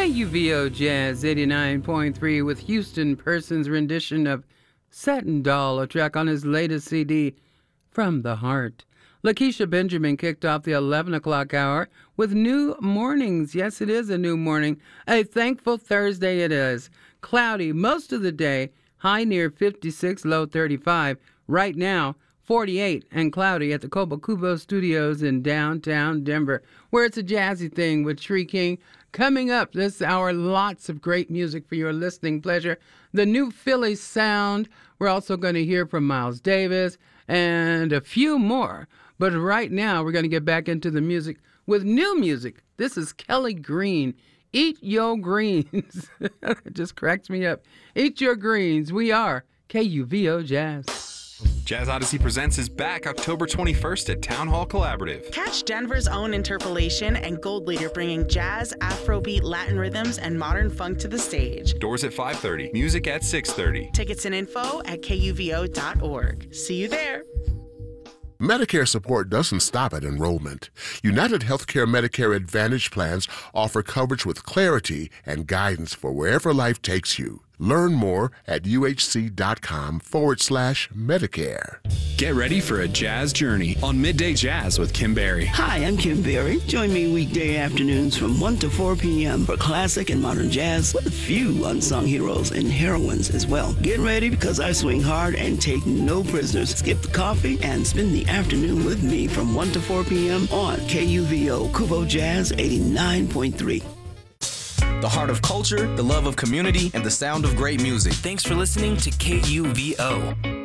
KUVO Jazz 89.3 with Houston Person's rendition of Satin Doll, a track on his latest CD, From the Heart. Lakeisha Benjamin kicked off the 11 o'clock hour with New Mornings. Yes, it is a new morning. A thankful Thursday it is. Cloudy most of the day, high near 56, low 35. Right now, 48 and cloudy at the Cobo Cubo Studios in downtown Denver, where it's a jazzy thing with Tree King. Coming up this hour, lots of great music for your listening pleasure. The new Philly sound. We're also going to hear from Miles Davis and a few more. But right now, we're going to get back into the music with new music. This is Kelly Green. Eat your greens. It just cracks me up. Eat your greens. We are KUVO Jazz. Jazz Odyssey Presents is back October 21st at Town Hall Collaborative. Catch Denver's own Interpolation and Gold Leader bringing jazz, Afrobeat, Latin rhythms, and modern funk to the stage. Doors at 5:30, music at 6:30. Tickets and info at kuvo.org. See you there. Medicare support doesn't stop at enrollment. United Healthcare Medicare Advantage plans offer coverage with clarity and guidance for wherever life takes you. Learn more at uhc.com/Medicare. Get ready for a jazz journey on Midday Jazz with Kim Berry. Hi, I'm Kim Berry. Join me weekday afternoons from 1 to 4 p.m. for classic and modern jazz with a few unsung heroes and heroines as well. Get ready because I swing hard and take no prisoners. Skip the coffee and spend the afternoon with me from 1 to 4 p.m. on KUVO Kuvo Jazz 89.3. The heart of culture, the love of community, and the sound of great music. Thanks for listening to KUVO.